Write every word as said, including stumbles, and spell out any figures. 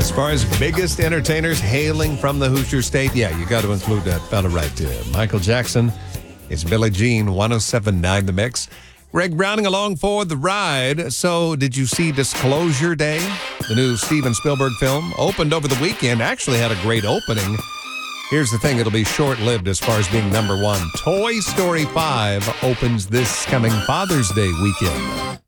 As far as biggest entertainers hailing from the Hoosier State, yeah, you got to include that fella right there. Michael Jackson. It's Billie Jean, one oh seven point nine The Mix. Greg Browning along for the ride. So did you see Disclosure Day? The new Steven Spielberg film opened over the weekend. Actually had a great opening. Here's the thing. It'll be short-lived as far as being number one. Toy Story five opens this coming Father's Day weekend.